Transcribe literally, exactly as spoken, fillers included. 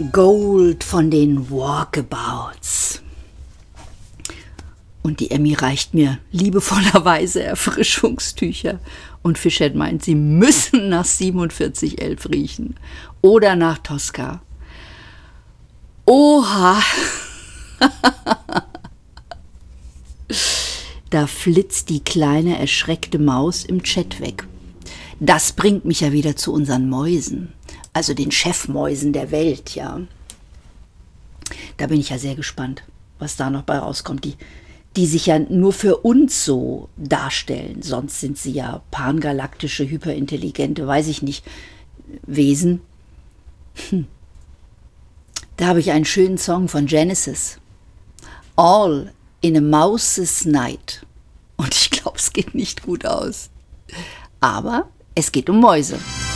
Gold von den Walkabouts. Und die Emmy reicht mir liebevollerweise Erfrischungstücher. Und Fischert meint, sie müssen nach siebenundvierzig elf riechen. Oder nach Tosca. Oha! Da flitzt die kleine erschreckte Maus im Chat weg. Das bringt mich ja wieder zu unseren Mäusen. Also den Chefmäusen der Welt, ja. Da bin ich ja sehr gespannt, was da noch bei rauskommt. Die, die sich ja nur für uns so darstellen. Sonst sind sie ja pangalaktische, hyperintelligente, weiß ich nicht, Wesen. Hm. Da habe ich einen schönen Song von Genesis. All in a Mouse's Night. Und ich glaube, es geht nicht gut aus. Aber es geht um Mäuse.